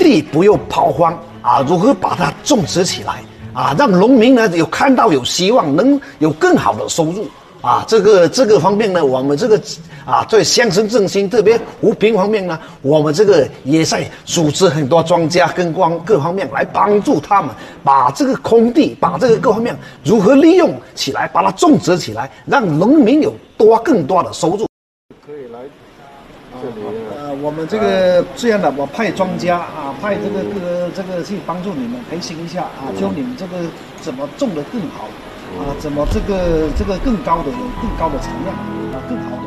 地不要抛荒啊，如何把它种植起来啊，让农民呢有看到有希望，能有更好的收入啊。这个方面呢，我们这个啊，在乡村振兴，特别扶贫方面呢，我们这个也在组织很多专家跟各方面来帮助他们，把这个空地，把这个各方面如何利用起来，把它种植起来，让农民有更多的收入。 可以来这里。 我们这个这样的，我派专家啊，派这个去帮助你们培训一下啊，教你们这个怎么种得更好啊，怎么这个更高的产量。